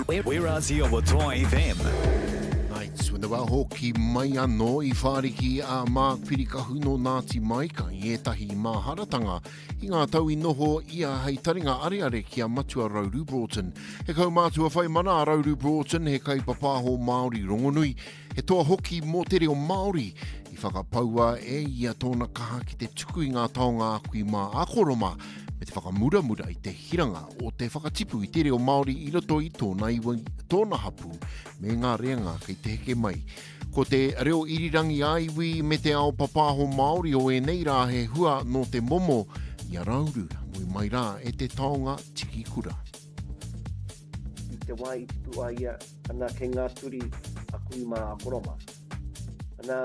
Werazi o Toa FM. Nights when the hoki mai anō I whāriki a Mark Pirikahu no Ngāti Maika I etahi māharatanga I ngā tau I noho ia hei taringa areare ki a matua Rauru Broughton. He kau mātua whai mana a Rauru Broughton he kai papaho Māori rongonui. He toa hoki mō te reo Māori I whakapaua e ia tōna kaha ki te tuku I ngā taonga kui mā akoroma me te whakamura I te hiranga o te whakatipu I te reo Māori I roto I tōna iwa tōna hapu me ngā reanga kei te heke mai. Ko te reo irirangi aiwi me te ao papaho Māori o e nei rā he hua no te momo I a Rauru mui mai rā e te taonga tiki kura. I te wai I te tua ia ana ke ngā turi a kui mā akoroma. Ana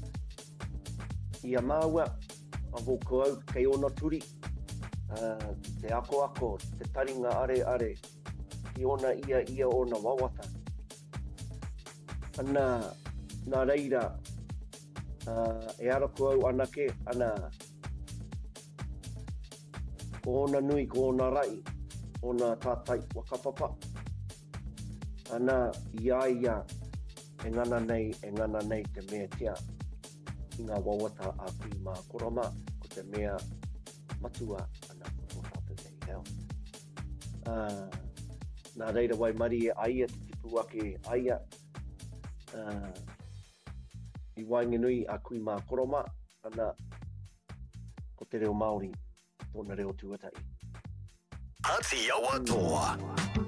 ia māua a woko au kei ona turi te ako, te taringa are I ona ia ona wawata. Ana nā reira e arako au anake ana ko ona nui, ko ona rai, ona tātai wakapapa. Ana ia e ngana nei te mea tia I ngā wawata a kui mā koroma ko te mea matua ana ko tātou nei heo. Nā reira wai mari e aia te tipu ake aia I waingenui a kui mā koroma ana ko te reo Māori tōna reo tuatai. Ati awa toa.